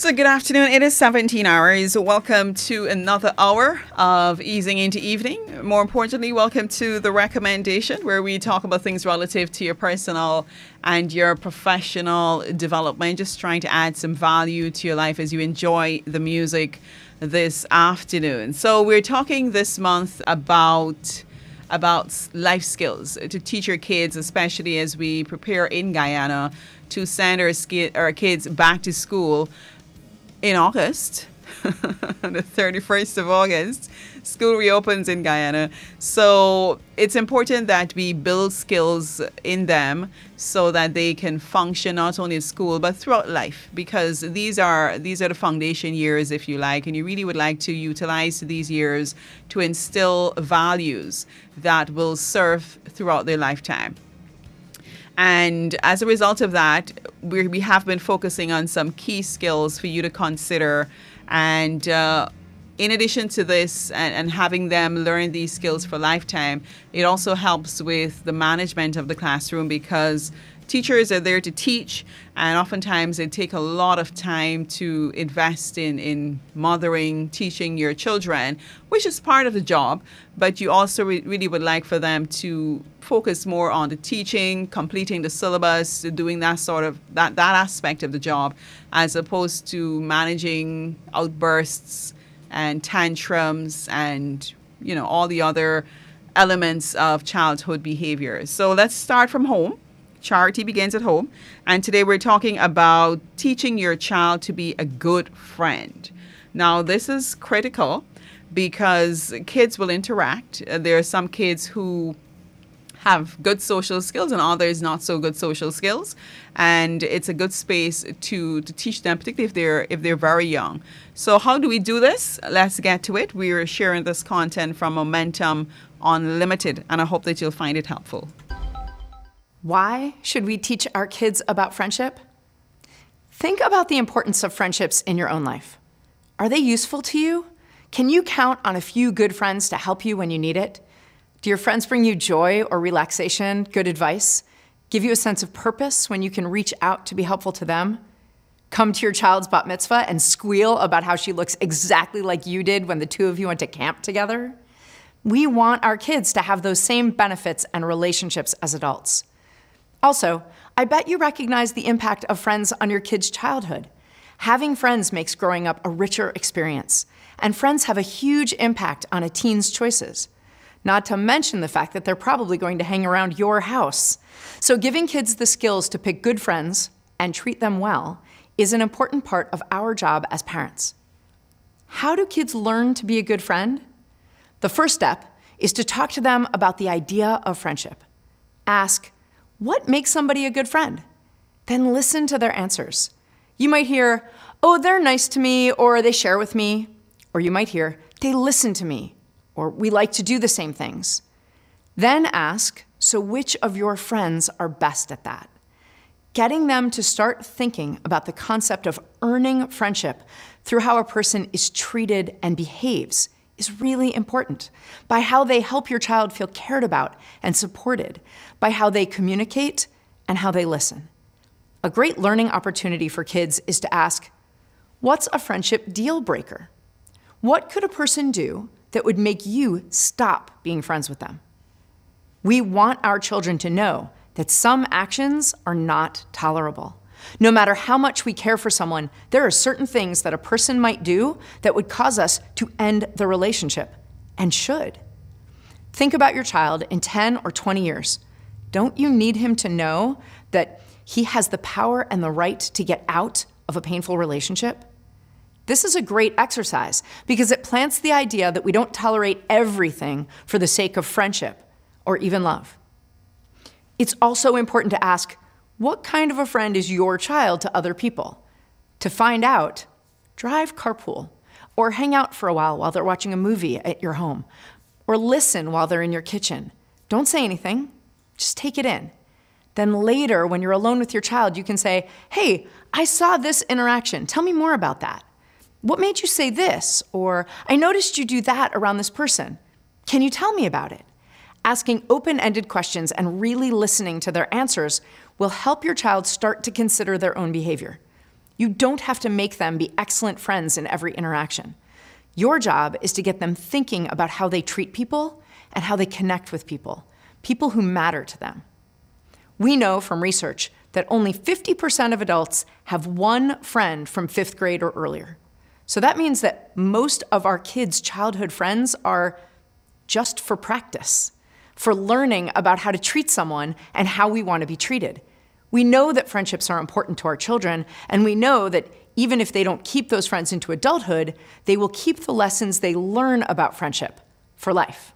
So good afternoon. It is 17 hours. Welcome to another hour of Easing into Evening. More importantly, welcome to the recommendation where we talk about things relative to your personal and your professional development. Just trying to add some value to your life as you enjoy the music this afternoon. So we're talking this month about life skills to teach your kids, especially as we prepare in Guyana to send our kids back to school in August, the 31st of August. School reopens in Guyana. So it's important that we build skills in them so that they can function not only in school but throughout life, because these are the foundation years, if you like, and you really would like to utilize these years to instill values that will serve throughout their lifetime. And as a result of that, we have been focusing on some key skills for you to consider. And in addition to this and having them learn these skills for lifetime, it also helps with the management of the classroom, because teachers are there to teach, and oftentimes they take a lot of time to invest in mothering, teaching your children, which is part of the job. But you also really would like for them to focus more on the teaching, completing the syllabus, doing that aspect of the job, as opposed to managing outbursts and tantrums and all the other elements of childhood behavior. So let's start from home. Charity begins at home. And today we're talking about teaching your child to be a good friend. Now, this is critical because kids will interact. There are some kids who have good social skills and others not so good social skills. And it's a good space to teach them, particularly if they're very young. So how do we do this? Let's get to it. We're sharing this content from Momentum Unlimited, and I hope that you'll find it helpful. Why should we teach our kids about friendship? Think about the importance of friendships in your own life. Are they useful to you? Can you count on a few good friends to help you when you need it? Do your friends bring you joy or relaxation, good advice, give you a sense of purpose when you can reach out to be helpful to them? Come to your child's bat mitzvah and squeal about how she looks exactly like you did when the two of you went to camp together? We want our kids to have those same benefits and relationships as adults. Also, I bet you recognize the impact of friends on your kid's childhood. Having friends makes growing up a richer experience, and friends have a huge impact on a teen's choices. Not to mention the fact that they're probably going to hang around your house. So giving kids the skills to pick good friends and treat them well is an important part of our job as parents. How do kids learn to be a good friend? The first step is to talk to them about the idea of friendship. Ask, what makes somebody a good friend? Then listen to their answers. You might hear, oh, they're nice to me, or they share with me. Or you might hear, they listen to me, or we like to do the same things. Then ask, so which of your friends are best at that? Getting them to start thinking about the concept of earning friendship through how a person is treated and behaves is really important. By how they help your child feel cared about and supported, by how they communicate and how they listen. A great learning opportunity for kids is to ask, what's a friendship deal breaker? What could a person do that would make you stop being friends with them? We want our children to know that some actions are not tolerable. No matter how much we care for someone, there are certain things that a person might do that would cause us to end the relationship, and should. Think about your child in 10 or 20 years. Don't you need him to know that he has the power and the right to get out of a painful relationship? This is a great exercise because it plants the idea that we don't tolerate everything for the sake of friendship or even love. It's also important to ask, what kind of a friend is your child to other people? To find out, drive carpool, or hang out for a while they're watching a movie at your home, or listen while they're in your kitchen. Don't say anything, just take it in. Then later, when you're alone with your child, you can say, hey, I saw this interaction. Tell me more about that. What made you say this? Or I noticed you do that around this person. Can you tell me about it? Asking open-ended questions and really listening to their answers will help your child start to consider their own behavior. You don't have to make them be excellent friends in every interaction. Your job is to get them thinking about how they treat people and how they connect with people who matter to them. We know from research that only 50% of adults have one friend from 5th grade or earlier. So that means that most of our kids' childhood friends are just for practice, for learning about how to treat someone and how we want to be treated. We know that friendships are important to our children, and we know that even if they don't keep those friends into adulthood, they will keep the lessons they learn about friendship for life.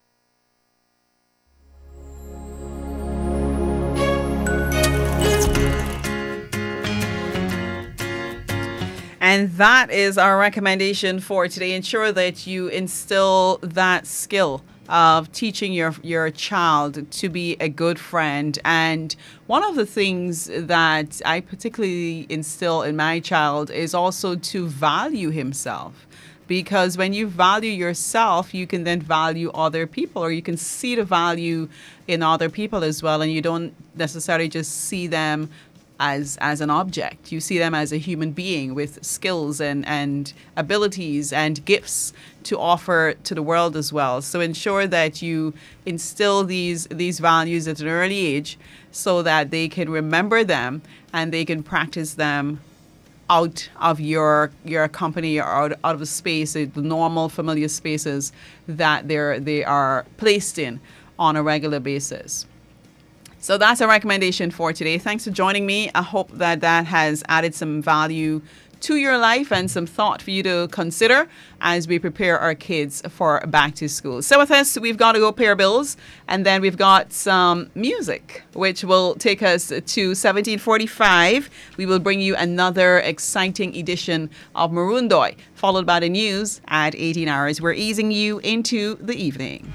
And that is our recommendation for today. Ensure that you instill that skill of teaching your child to be a good friend. And one of the things that I particularly instill in my child is also to value himself. Because when you value yourself, you can then value other people, or you can see the value in other people as well. And you don't necessarily just see them as an object. You see them as a human being with skills and abilities and gifts to offer to the world as well. So ensure that you instill these values at an early age so that they can remember them and they can practice them out of your company or out of the space, the normal familiar spaces that they are placed in on a regular basis. So that's a recommendation for today. Thanks for joining me. I hope that has added some value to your life and some thought for you to consider as we prepare our kids for back to school. So with us, we've got to go pay our bills, and then we've got some music, which will take us to 1745. We will bring you another exciting edition of Marundoy, followed by the news at 18 hours. We're easing you into the evening.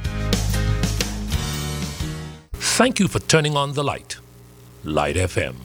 Thank you for turning on the light. Light FM.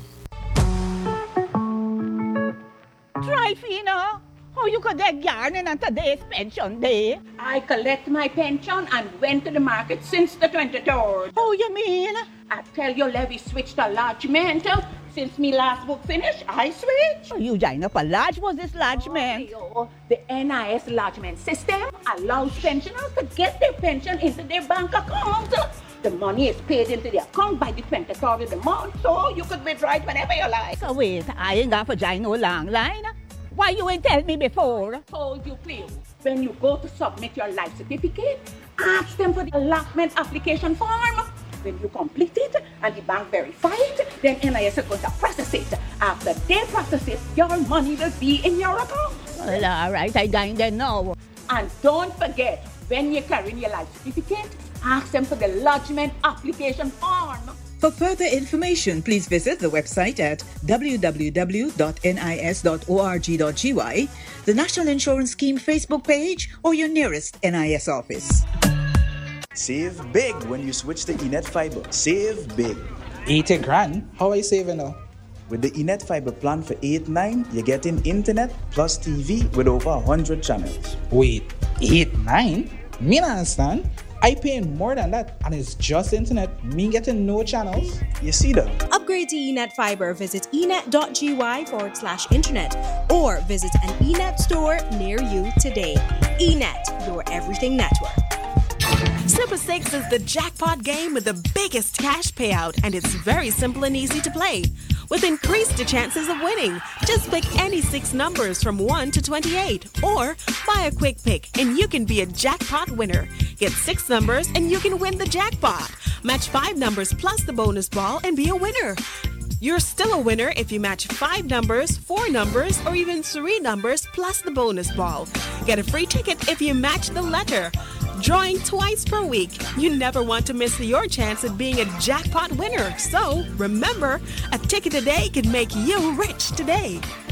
Trifina, how you could get yarning on today's pension day? I collect my pension and went to the market since the 23rd. How you mean? I tell you, Levy switched to lodgement. Since me last book finished, I switched. You joined up a lodge, was this lodgement? The NIS lodgement system allows pensioners to get their pension into their bank account. The money is paid into the account by the 23rd of the month, so you could withdraw it whenever you like. So wait, I ain't got to join no long line. Why you ain't tell me before? Told you, please. When you go to submit your life certificate, ask them for the allotment application form. When you complete it and the bank verify it, then NIS is going to process it. After they process it, your money will be in your account. Well, all right, I join them now. And don't forget, when you're carrying your life certificate, ask them for the lodgement application form. For further information, please visit the website at www.nis.org.gy, the National Insurance Scheme Facebook page, or your nearest NIS office. Save big when you switch to Enet Fiber. Save big. 80 grand? How are you saving now? With the Enet Fiber plan for $8.9, you're getting internet plus TV with over 100 channels. Wait, 8.9? Me not understand. I paying more than that, and it's just internet. Me getting no channels. You see that? Upgrade to Enet Fiber. Visit enet.gy/internet or visit an Enet store near you today. Enet, your everything network. Super 6 is the jackpot game with the biggest cash payout, and it's very simple and easy to play. With increased chances of winning, just pick any 6 numbers from 1 to 28, or buy a quick pick and you can be a jackpot winner. Get 6 numbers and you can win the jackpot. Match 5 numbers plus the bonus ball and be a winner. You're still a winner if you match 5 numbers, 4 numbers, or even 3 numbers plus the bonus ball. Get a free ticket if you match the letter. Drawing twice per week. You never want to miss your chance at being a jackpot winner. So remember, a ticket a day can make you rich today.